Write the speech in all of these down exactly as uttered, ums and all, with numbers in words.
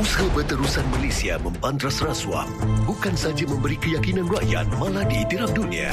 Usaha Berterusan Malaysia membantras rasuah bukan sahaja memberi keyakinan rakyat, malah ditiram dunia.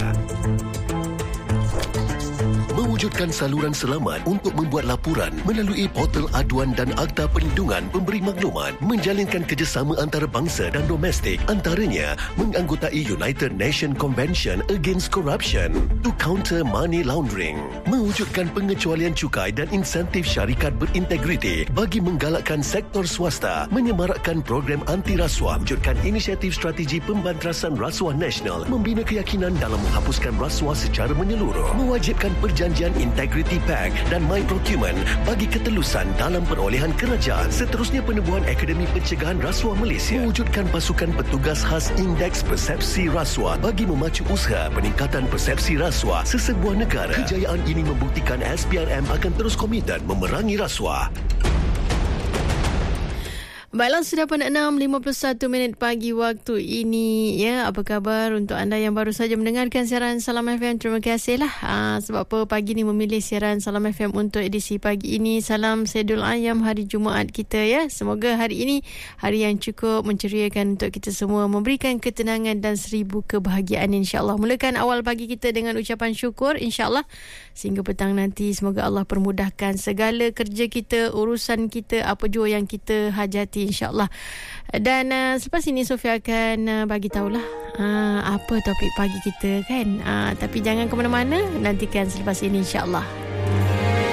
Mewujudkan saluran selamat untuk membuat laporan melalui portal aduan dan Akta Perlindungan Pemberi Maklumat, menjalinkan kerjasama antarabangsa dan domestik, antaranya menganggotai United Nations Convention Against Corruption to counter money laundering, mewujudkan pengecualian cukai dan insentif syarikat berintegriti bagi menggalakkan sektor swasta, menyemarakkan program anti rasuah, mewujudkan inisiatif strategi pembantrasan rasuah nasional, membina keyakinan dalam menghapuskan rasuah secara menyeluruh, mewajibkan perjanjian Integrity Pact dan My Procurement bagi ketelusan dalam perolehan kerajaan. Seterusnya, penubuhan Akademi Pencegahan Rasuah Malaysia, mewujudkan pasukan petugas khas Indeks Persepsi Rasuah bagi memacu usaha peningkatan persepsi rasuah sesebuah negara. Kejayaan ini membuktikan S P R M akan terus komited memerangi rasuah. Baiklah, sudah pada enam lima puluh satu minit pagi waktu ini. Ya, apa khabar untuk anda yang baru saja mendengarkan siaran Salam F M? Terima kasihlah. Ha, sebab apa pagi ni memilih siaran Salam F M untuk edisi pagi ini. Salam Sedul Ayam hari Jumaat kita ya. Semoga hari ini hari yang cukup menceriakan untuk kita semua, memberikan ketenangan dan seribu kebahagiaan insya-Allah. Mulakan awal pagi kita dengan ucapan syukur insya-Allah sehingga petang nanti semoga Allah permudahkan segala kerja kita, urusan kita, apa jua yang kita hajati insya-Allah. Dan uh, selepas ini Sofia akan uh, bagi tahulah uh, apa topik pagi kita kan. Uh, tapi jangan ke mana-mana, nantikan selepas ini insya-Allah.